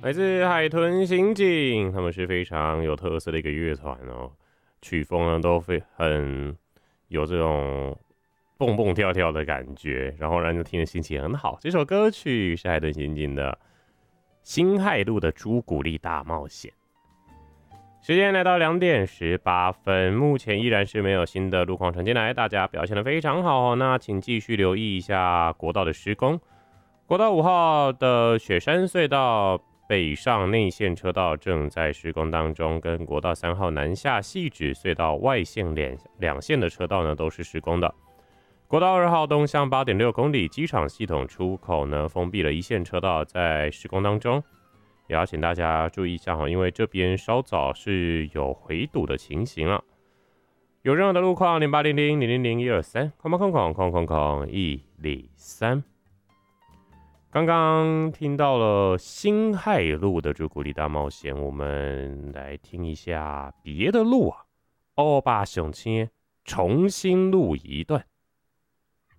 来自海豚刑警，他们是非常有特色的一个乐团哦，曲风呢都很有这种蹦蹦跳跳的感觉，然后让人听的心情很好。这首歌曲是海豚刑警的《辛亥路的朱古力大冒险》。时间来到2:18，目前依然是没有新的路况传进来，大家表现得非常好，那请继续留意一下国道的施工。国道5号的雪山隧道北上内线车道正在施工当中，跟国道3号南下汐止隧道外线两线的车道呢都是施工的。国道2号东向8.6公里机场系统出口呢封闭了一线车道，在施工当中。也要请大家注意一下，因为这边稍早是有回堵的情形了。有任何的路况，0800-000-123，空103。刚刚听到了辛亥路的朱古力大冒险，我们来听一下别的路啊。欧巴熊亲重新录一段。